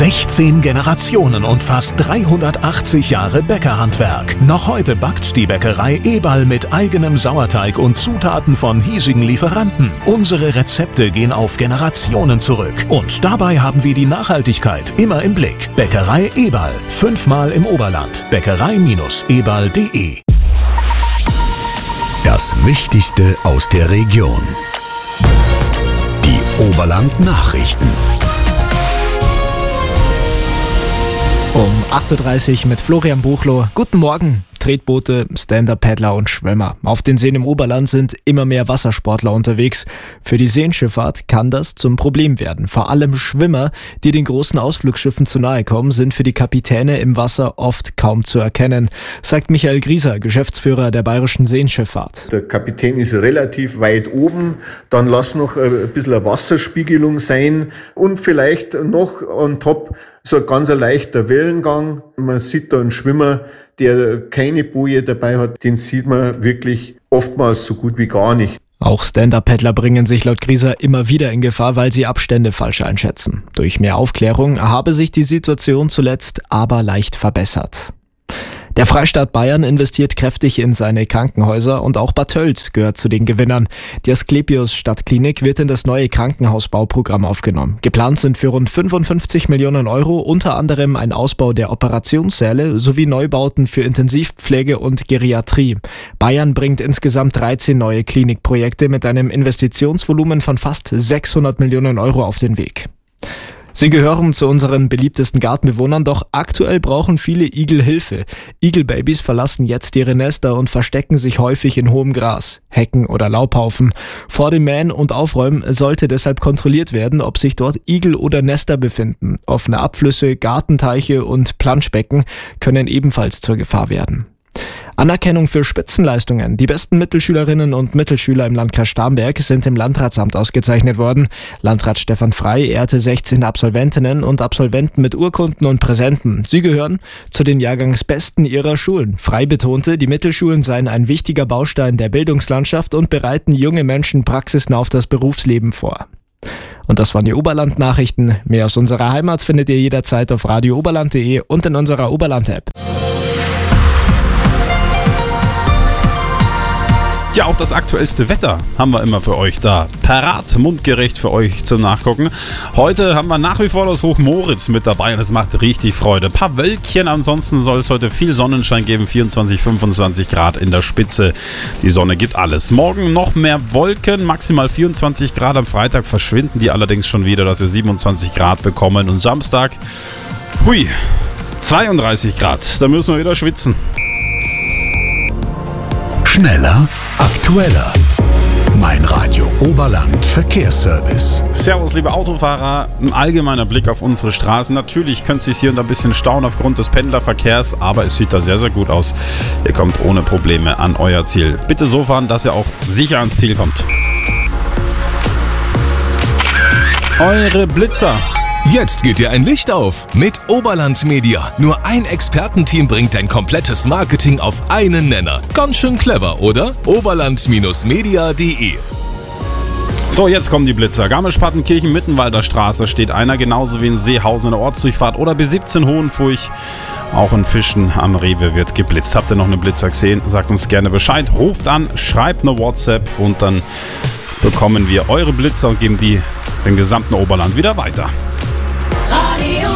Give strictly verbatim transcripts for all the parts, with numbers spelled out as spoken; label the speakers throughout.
Speaker 1: sechzehn Generationen und fast dreihundertachtzig Jahre Bäckerhandwerk. Noch heute backt die Bäckerei Eberl mit eigenem Sauerteig und Zutaten von hiesigen Lieferanten. Unsere Rezepte gehen auf Generationen zurück. Und dabei haben wir die Nachhaltigkeit immer im Blick. Bäckerei Eberl. Fünfmal im Oberland. Bäckerei Eberl punkt de.
Speaker 2: Das Wichtigste aus der Region. Die Oberland-Nachrichten.
Speaker 3: Um acht Uhr dreißig mit Florian Buchloh. Guten Morgen. Tretboote, Stand-Up-Paddler und Schwimmer. Auf den Seen im Oberland sind immer mehr Wassersportler unterwegs. Für die Seenschifffahrt kann das zum Problem werden. Vor allem Schwimmer, die den großen Ausflugsschiffen zu nahe kommen, sind für die Kapitäne im Wasser oft kaum zu erkennen, sagt Michael Grieser, Geschäftsführer der Bayerischen Seenschifffahrt.
Speaker 4: Der Kapitän ist relativ weit oben, dann lass noch ein bisschen eine Wasserspiegelung sein und vielleicht noch on top so ein ganz leichter Wellengang. Man sieht da einen Schwimmer, der keine Boje dabei hat, den sieht man wirklich oftmals so gut wie gar nicht.
Speaker 3: Auch Stand-Up-Paddler bringen sich laut Grieser immer wieder in Gefahr, weil sie Abstände falsch einschätzen. Durch mehr Aufklärung habe sich die Situation zuletzt aber leicht verbessert. Der Freistaat Bayern investiert kräftig in seine Krankenhäuser und auch Bad Tölz gehört zu den Gewinnern. Die Asklepios Stadtklinik wird in das neue Krankenhausbauprogramm aufgenommen. Geplant sind für rund fünfundfünfzig Millionen Euro unter anderem ein Ausbau der Operationssäle sowie Neubauten für Intensivpflege und Geriatrie. Bayern bringt insgesamt dreizehn neue Klinikprojekte mit einem Investitionsvolumen von fast sechshundert Millionen Euro auf den Weg. Sie gehören zu unseren beliebtesten Gartenbewohnern, doch aktuell brauchen viele Igel Hilfe. Igelbabys verlassen jetzt ihre Nester und verstecken sich häufig in hohem Gras, Hecken oder Laubhaufen. Vor dem Mähen und Aufräumen sollte deshalb kontrolliert werden, ob sich dort Igel oder Nester befinden. Offene Abflüsse, Gartenteiche und Planschbecken können ebenfalls zur Gefahr werden. Anerkennung für Spitzenleistungen. Die besten Mittelschülerinnen und Mittelschüler im Landkreis Starnberg sind im Landratsamt ausgezeichnet worden. Landrat Stefan Frey ehrte sechzehn Absolventinnen und Absolventen mit Urkunden und Präsenten. Sie gehören zu den Jahrgangsbesten ihrer Schulen. Frey betonte, die Mittelschulen seien ein wichtiger Baustein der Bildungslandschaft und bereiten junge Menschen praxisnah auf das Berufsleben vor. Und das waren die Oberland-Nachrichten. Mehr aus unserer Heimat findet ihr jederzeit auf radio oberland punkt de und in unserer Oberland-App.
Speaker 5: Ja, auch das aktuellste Wetter haben wir immer für euch da. Parat, mundgerecht für euch zum Nachgucken. Heute haben wir nach wie vor das Hoch Moritz mit dabei und es macht richtig Freude. Ein paar Wölkchen, ansonsten soll es heute viel Sonnenschein geben. vierundzwanzig, fünfundzwanzig Grad in der Spitze. Die Sonne gibt alles. Morgen noch mehr Wolken, maximal vierundzwanzig Grad. Am Freitag verschwinden die allerdings schon wieder, dass wir siebenundzwanzig Grad bekommen. Und Samstag, hui, zweiunddreißig Grad. Da müssen wir wieder schwitzen.
Speaker 2: Schneller, aktueller. Mein Radio Oberland Verkehrsservice.
Speaker 5: Servus, liebe Autofahrer. Ein allgemeiner Blick auf unsere Straßen. Natürlich könnt ihr es hier und da ein bisschen staunen aufgrund des Pendlerverkehrs, aber es sieht da sehr, sehr gut aus. Ihr kommt ohne Probleme an euer Ziel. Bitte so fahren, dass ihr auch sicher ans Ziel kommt. Eure Blitzer.
Speaker 6: Jetzt geht dir ein Licht auf mit Oberland Media. Nur ein Expertenteam bringt dein komplettes Marketing auf einen Nenner. Ganz schön clever, oder? oberland Media punkt de.
Speaker 5: So, jetzt kommen die Blitzer. Garmisch-Partenkirchen, Mittenwalder Straße steht einer, genauso wie in Seehausen in der Ortsdurchfahrt oder B siebzehn Hohenfurch. Auch in Fischen am Rewe wird geblitzt. Habt ihr noch einen Blitzer gesehen? Sagt uns gerne Bescheid. Ruft an, schreibt eine WhatsApp und dann bekommen wir eure Blitzer und geben die im gesamten Oberland wieder weiter.
Speaker 2: Radio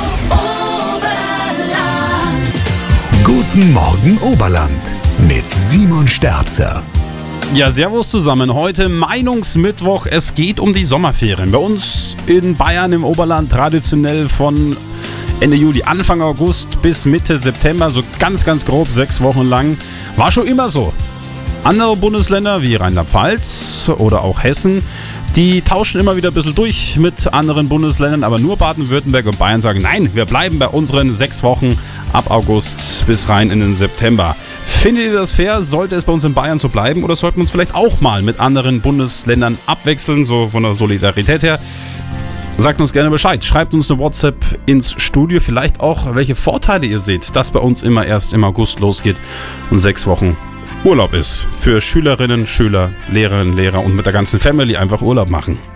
Speaker 2: Oberland. Guten Morgen Oberland mit Simon Sterzer.
Speaker 5: Ja, servus zusammen. Heute Meinungsmittwoch. Es geht um die Sommerferien. Bei uns in Bayern im Oberland traditionell von Ende Juli, Anfang August bis Mitte September. So ganz, ganz grob sechs Wochen lang. War schon immer so. Andere Bundesländer wie Rheinland-Pfalz oder auch Hessen, die tauschen immer wieder ein bisschen durch mit anderen Bundesländern, aber nur Baden-Württemberg und Bayern sagen, nein, wir bleiben bei unseren sechs Wochen ab August bis rein in den September. Findet ihr das fair? Sollte es bei uns in Bayern so bleiben oder sollten wir uns vielleicht auch mal mit anderen Bundesländern abwechseln, so von der Solidarität her? Sagt uns gerne Bescheid. Schreibt uns eine WhatsApp ins Studio, vielleicht auch, welche Vorteile ihr seht, dass bei uns immer erst im August losgeht und sechs Wochen Urlaub ist. Für Schülerinnen, Schüler, Lehrerinnen, Lehrer und mit der ganzen Family einfach Urlaub machen.